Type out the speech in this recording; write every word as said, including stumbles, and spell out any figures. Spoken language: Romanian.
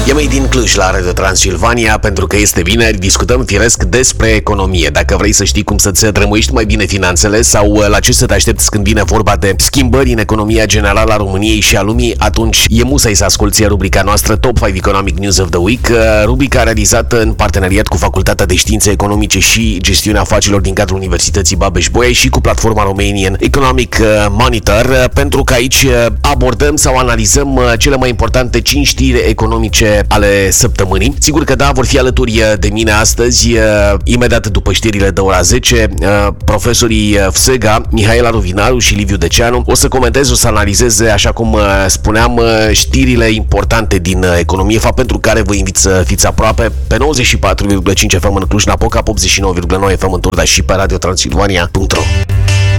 E Made in Cluj la Radio Transilvania, pentru că este vineri, discutăm firesc despre economie. Dacă vrei să știi cum să-ți drămuiești mai bine finanțele sau la ce să te aștepți când vine vorba de schimbări în economia generală a României și a lumii, atunci e musai să asculti rubrica noastră Top cinci Economic News of the Week, rubrica realizată în parteneriat cu Facultatea de Științe Economice și Gestiunea Afacerilor din cadrul Universității Babeș-Bolyai și cu platforma Romanian Economic Monitor, pentru că aici abordăm sau analizăm cele mai importante cinci știri economice ale săptămânii. Sigur că da, vor fi alături de mine astăzi, imediat după știrile de ora zece, profesorii Fsega, Mihaela Rovinaru și Liviu Deceanu. O să comentez, o să analizeze, așa cum spuneam, știrile importante din economie, fapt pentru care vă invit să fiți aproape pe nouăzeci și patru virgulă cinci F M în Cluj-Napoca, optzeci și nouă virgulă nouă F M în Turda și pe radio transilvania punct ro.